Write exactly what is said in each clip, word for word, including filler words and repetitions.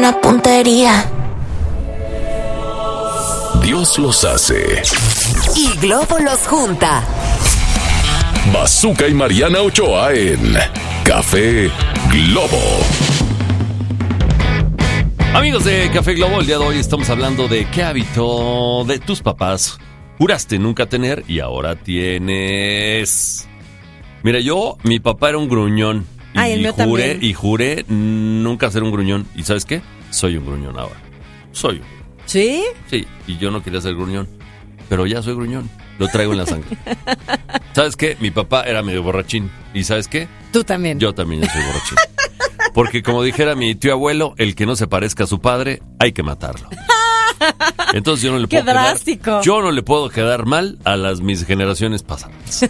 buena puntería. Dios los hace y Globo los junta. Bazooka y Mariana Ochoa en Café Globo. Amigos de Café Globo, el día de hoy estamos hablando de qué hábito de tus papás juraste nunca tener y ahora tienes. Mira, yo, mi papá era un gruñón. Y Ay, el mío juré, también. y juré nunca ser un gruñón. ¿Y sabes qué? Soy un gruñón ahora. Soy un gruñón. ¿Sí? Sí, y yo no quería ser gruñón. Pero ya soy gruñón. Lo traigo en la sangre. ¿Sabes qué? Mi papá era medio borrachín. ¿Y sabes qué? Tú también. Yo también ya soy borrachín. Porque como dijera mi tío abuelo, el que no se parezca a su padre, hay que matarlo. Entonces yo no le ¡Qué puedo drástico! quedar, yo no le puedo quedar mal a las mis generaciones pasadas.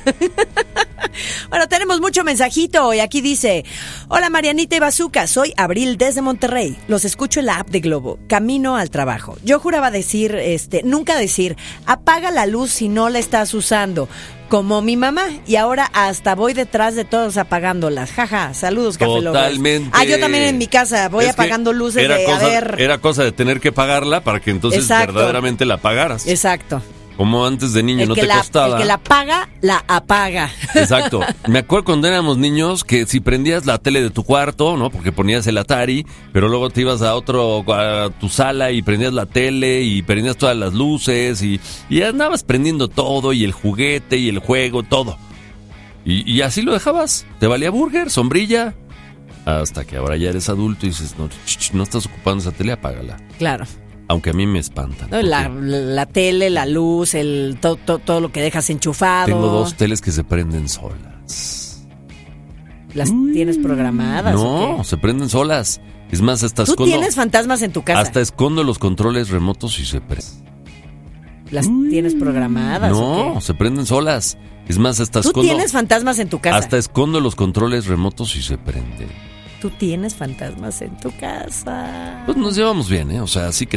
Bueno, tenemos mucho mensajito y aquí dice: hola Marianita y Bazooka, soy Abril desde Monterrey. Los escucho en la app de Globo, camino al trabajo. Yo juraba decir, este, nunca decir, apaga la luz si no la estás usando, como mi mamá, y ahora hasta voy detrás de todos apagándolas. Jaja, saludos, Café Lovers. Totalmente. Ah, yo también en mi casa voy Es que apagando luces era de, cosa, a ver. Era cosa de tener que pagarla para que entonces Exacto. verdaderamente la pagaras. Exacto. Como antes de niño El no que te la, costaba. El que la paga, la apaga. Exacto. Me acuerdo cuando éramos niños que si prendías la tele de tu cuarto, ¿no? Porque ponías el Atari, pero luego te ibas a otro, a tu sala y prendías la tele y prendías todas las luces y, y andabas prendiendo todo y el juguete y el juego, todo. Y, y así lo dejabas. Te valía burger, sombrilla. Hasta que ahora ya eres adulto y dices, no, ch, ch, no estás ocupando esa tele, apágala. Claro. Aunque a mí me espantan. No, la, la tele, la luz, el to, to, todo lo que dejas enchufado. Tengo dos teles que se prenden solas. ¿Las mm. tienes programadas? No, se prenden solas. Es más, hasta ¿Tú escondo. tienes fantasmas en tu casa? Hasta escondo los controles remotos y se prenden. ¿Las mm. tienes programadas? No, se prenden solas. Es más, hasta ¿Tú escondo. ¿Tú tienes fantasmas en tu casa? Hasta escondo los controles remotos y se prenden. Tú tienes fantasmas en tu casa. Pues nos llevamos bien, ¿eh? O sea, así que